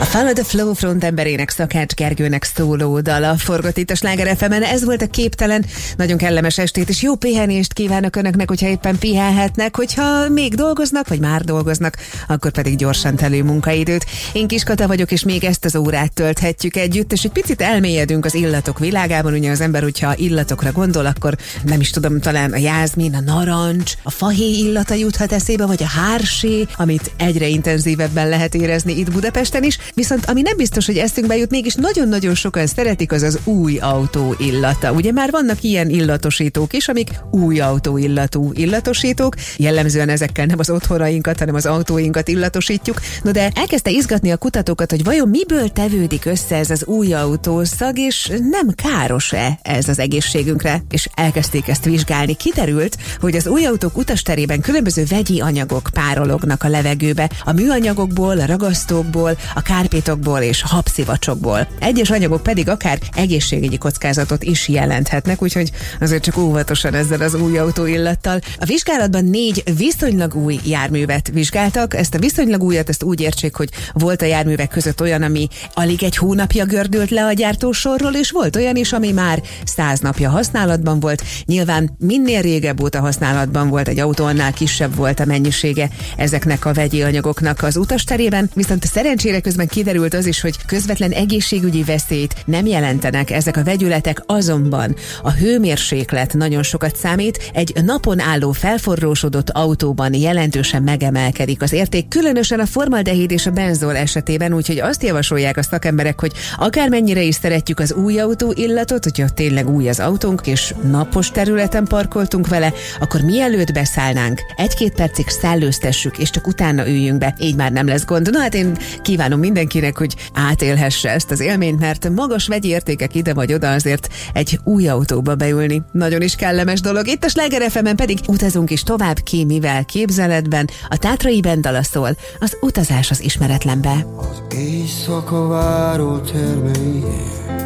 Follow the Flow frontemberének, Szakács Gergőnek szóló dala forgott itt a Sláger FM-en. Ez volt a Képtelen. Nagyon kellemes estét és jó pihenést kívánok önöknek, hogyha éppen pihenhetnek, hogyha még dolgoznak, vagy már dolgoznak, akkor pedig gyorsan telő munkaidőt. Én Kis Kata vagyok, és még ezt az órát tölthetjük együtt, és egy picit elmélyedünk az illatok világában. Ugye az ember, hogyha illatokra gondol, akkor nem is tudom, talán a jázmin, a narancs, a fahéj illata juthat eszébe, vagy a hársé, amit egyre intenzívebben lehet érezni itt Budapesten is. Viszont ami nem biztos, hogy eszünkbe jut, mégis nagyon-nagyon sokan szeretik, az új autó illata. Ugye már vannak ilyen illatosítók is, amik új autó illatú illatosítók. Jellemzően ezekkel nem az otthonainkat, hanem az autóinkat illatosítjuk. No de elkezdte izgatni a kutatókat, hogy vajon miből tevődik össze ez az új autószag, és nem káros-e ez az egészségünkre? És elkezdték ezt vizsgálni. Kiderült, hogy az új autók utasterében különböző vegyi anyagok párolognak a levegőbe, a műanyagokból, a ragasztókból, a kárpétokból és habszivacsokból. Egyes anyagok pedig akár egészségügyi kockázatot is jelenthetnek, úgyhogy azért csak óvatosan ezzel az új autó illattal. A vizsgálatban 4 viszonylag új járművet vizsgáltak. Ezt a viszonylag újat, ezt úgy értsék, hogy volt a járművek között olyan, ami alig egy hónapja gördült le a gyártósorról, és volt olyan is, ami már 100 napja használatban volt. Nyilván minél régebb óta használatban volt egy autó, annál kisebb volt a mennyisége ezeknek a vegyi anyagoknak az utasterében, viszont szerencsére közben kiderült az is, hogy közvetlen egészségügyi veszélyt nem jelentenek ezek a vegyületek, azonban a hőmérséklet nagyon sokat számít. Egy napon álló felforrósodott autóban jelentősen megemelkedik az érték, különösen a formaldehid és a benzol esetében, úgyhogy azt javasolják a szakemberek, hogy akármennyire is szeretjük az új autó illatot, hogyha tényleg új az autónk és napos területen parkoltunk vele, akkor mielőtt beszállnánk, 1-2 percig szellőztessük, és csak utána üljünk be, így már nem lesz gond. Na hát én kívánom mindenkinek, hogy átélhesse ezt az élményt, mert magas vegyi értékek ide vagy oda, azért egy új autóba beülni nagyon is kellemes dolog. Itt a Sláger FM-en pedig utazunk is tovább, ki mivel képzeletben. A Tátrai Bendala szól, az utazás az ismeretlenbe. Az éjszaka váró termei